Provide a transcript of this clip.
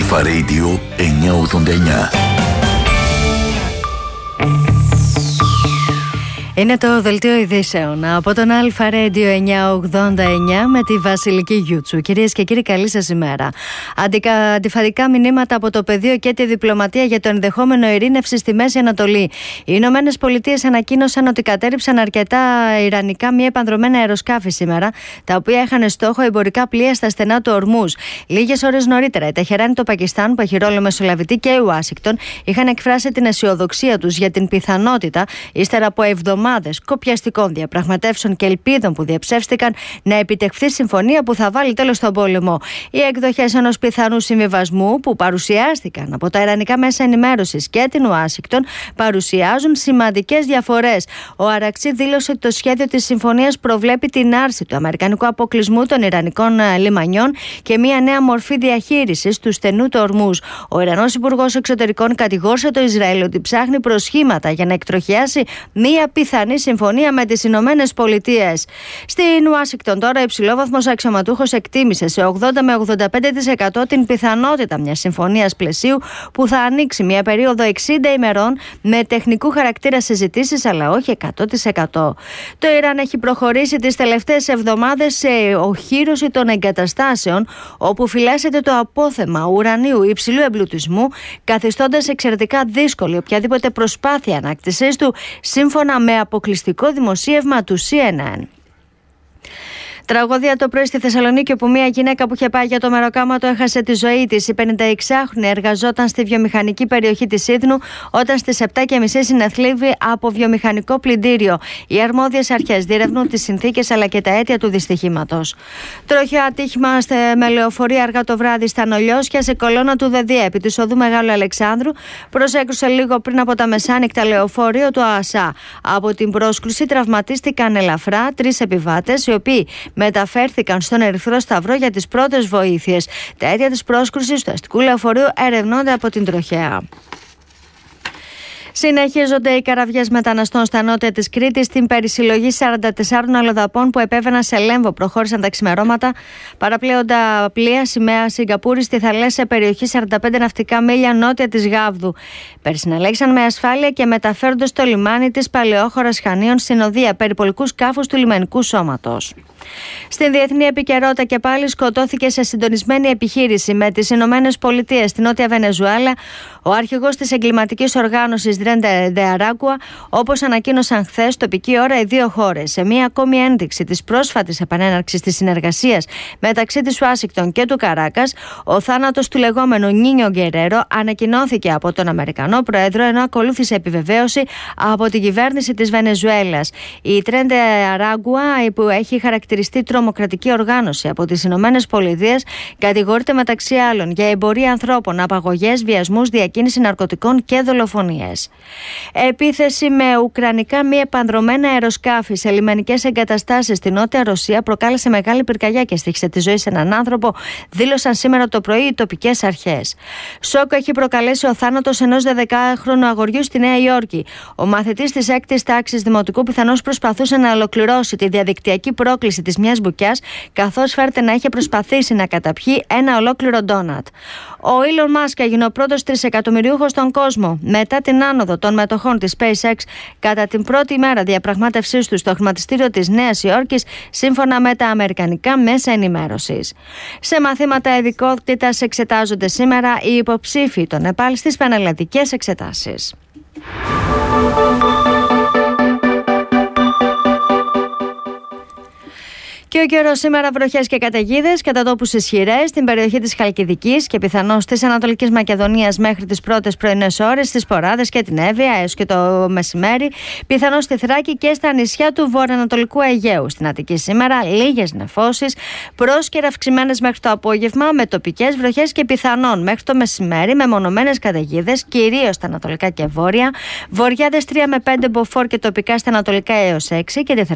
Αλφα Radio 989. Είναι το δελτίο ειδήσεων από τον Αλφα Radio 989 με τη Βασιλική Γιούτσου. Κυρίες και κύριοι, καλή σας ημέρα. Αντιφατικά μηνύματα από το πεδίο και τη διπλωματία για το ενδεχόμενο ειρήνευση στη Μέση Ανατολή. Οι Ηνωμένες Πολιτείες ανακοίνωσαν ότι κατέρριψαν αρκετά ιρανικά μη επανδρομένα αεροσκάφη σήμερα, τα οποία είχαν στόχο εμπορικά πλοία στα στενά του Ορμούζ. Λίγες ώρες νωρίτερα, η Τεχεράνη, το Πακιστάν, που έχει ρόλο μεσολαβητή, και η Ουάσιγκτον είχαν εκφράσει την αισιοδοξία τους για την πιθανότητα, ύστερα από εβδομάδες κοπιαστικών διαπραγματεύσεων και ελπίδων που διαψεύστηκαν, να επιτευχθεί συμφωνία που θα βάλει τέλος στον πόλεμο. Οι εκδοχές ενός πιθανού συμβιβασμού που παρουσιάστηκαν από τα ιρανικά μέσα ενημέρωσης και την Ουάσιγκτον παρουσιάζουν σημαντικές διαφορές. Ο Αραξί δήλωσε ότι το σχέδιο της συμφωνίας προβλέπει την άρση του αμερικανικού αποκλεισμού των ιρανικών λιμανιών και μια νέα μορφή διαχείρισης του στενού του Ορμούζ. Ο Ιρανός Υπουργός Εξωτερικών κατηγόρησε το Ισραήλ ότι ψάχνει προσχήματα για να εκτροχιάσει μια πιθανή συμφωνία με τις Ηνωμένες Πολιτείες. Στην Ουάσιγκτον τώρα, υψηλόβαθμος αξιωματούχος εκτίμησε σε 80 με 85% την πιθανότητα μιας συμφωνίας πλαισίου που θα ανοίξει μια περίοδο 60 ημερών με τεχνικού χαρακτήρα συζητήσεις, αλλά όχι 100%. Το Ιράν έχει προχωρήσει τις τελευταίες εβδομάδες σε οχύρωση των εγκαταστάσεων όπου φυλάσσεται το απόθεμα ουρανίου υψηλού εμπλουτισμού, καθιστώντας εξαιρετικά δύσκολη οποιαδήποτε προσπάθεια ανάκτησής του, σύμφωνα με αποκλειστικό δημοσίευμα του CNN. Τραγωδία το πρωί στη Θεσσαλονίκη, όπου μια γυναίκα που είχε πάει για το μεροκάματο έχασε τη ζωή της. Η 56χρονη εργαζόταν στη βιομηχανική περιοχή της Ύδνου όταν στις 7:30 συνεθλίβει από βιομηχανικό πλυντήριο. Οι αρμόδιες αρχές διερευνούν τις συνθήκες αλλά και τα αίτια του δυστυχήματος. Τροχαίο ατύχημα με λεωφορείο αργά το βράδυ στα Νολιώσια, σε κολόνα του ΔΔ επί της οδού Μεγάλου Αλεξάνδρου. Προσέκρουσε λίγο πριν από τα μεσάνυχτα λεωφορείο του ΑΣΑ. Από την πρόσκρουση τραυματίστηκαν ελαφρά 3 επιβάτες, οι οποίοι μεταφέρθηκαν στον Ερυθρό Σταυρό για τις πρώτες βοήθειες. Τα αίτια της πρόσκρουσης του αστικού λεωφορείου ερευνώνται από την τροχέα. Συνεχίζονται οι καραβιές μεταναστών στα νότια της Κρήτης. Στην περισυλλογή 44 αλλοδαπών που επέβαιναν σε Λέμβο προχώρησαν τα ξημερώματα παραπλέοντα πλοία σημαία Σιγκαπούρης στη θαλάσσια περιοχή 45 ναυτικά μίλια νότια της Γάβδου. Περισυνελέγησαν με ασφάλεια και μεταφέρονται στο λιμάνι της Παλαιόχωρας Χανίων στην οδεία περιπολικού σκάφους του λιμενικού σώματος. Στην διεθνή επικαιρότητα και πάλι σκοτώθηκε σε συντονισμένη επιχείρηση με τις Ηνωμένες Πολιτείες στη Νότια Βενεζουέλα ο αρχηγός της εγκληματικής οργάνωσης Ρέντε Ντε Αράγκουα, όπως ανακοίνωσαν χθες τοπική ώρα οι δύο χώρες. Σε μία ακόμη ένδειξη της πρόσφατης επανέναρξης της συνεργασίας μεταξύ της Ουάσιγκτον και του Καράκας, ο θάνατος του λεγόμενου Νίνιο Γκερέρο ανακοινώθηκε από τον Αμερικανό Πρόεδρο, ενώ ακολούθησε επιβεβαίωση από την κυβέρνηση της Βενεζουέλας. Η Ρέντε Αράγκουα, που έχει χαρακτηριστεί τρομοκρατική οργάνωση από τις Ηνωμένες Πολιτείες, κατηγορείται μεταξύ άλλων για εμπορία ανθρώπων, απαγωγές, βιασμούς, διακίνηση ναρκωτικών και δολοφονίες. Επίθεση με ουκρανικά μη επανδρομένα αεροσκάφη σε λιμενικές εγκαταστάσεις στη Νότια Ρωσία προκάλεσε μεγάλη πυρκαγιά και στοίχησε τη ζωή σε έναν άνθρωπο, δήλωσαν σήμερα το πρωί οι τοπικές αρχές. Σοκ έχει προκαλέσει ο θάνατος ενός 12χρονου αγοριού στη Νέα Υόρκη. Ο μαθητής της 6ης τάξης δημοτικού πιθανώς προσπαθούσε να ολοκληρώσει τη διαδικτυακή πρόκληση της μιας μπουκιάς, καθώς φέρεται να είχε προσπαθήσει να καταπιεί ένα ολόκληρο ντόνατ. Ο Elon Musk έγινε ο πρώτος τρισεκατομμυριούχος στον κόσμο μετά την άνοδο των μετοχών της SpaceX κατά την πρώτη ημέρα διαπραγμάτευσής του στο χρηματιστήριο της Νέας Υόρκης, σύμφωνα με τα αμερικανικά μέσα ενημέρωσης. Σε μαθήματα ειδικότητας εξετάζονται σήμερα οι υποψήφοι των ΕΠΑΛ στις πανελλαδικές εξετάσεις. Και ο καιρός σήμερα, βροχές και καταιγίδες, κατά τόπους ισχυρές στην περιοχή της Χαλκιδικής και πιθανώς της Ανατολικής Μακεδονίας μέχρι τις πρώτες πρωινές ώρες, στις Ποράδες και την Εύβοια έως και το μεσημέρι, πιθανώς στη Θράκη και στα νησιά του βορειοανατολικού Αιγαίου. Στην Αττική σήμερα λίγες νεφώσεις, πρόσκαιρα αυξημένες μέχρι το απόγευμα, με τοπικές βροχές και πιθανόν μέχρι το μεσημέρι με μονομένες καταιγίδες, κυρίως στα ανατολικά και βόρεια, βορειάδες 3 με 5 μποφόρ και τοπικά στα ανατολικά έως 6 και τη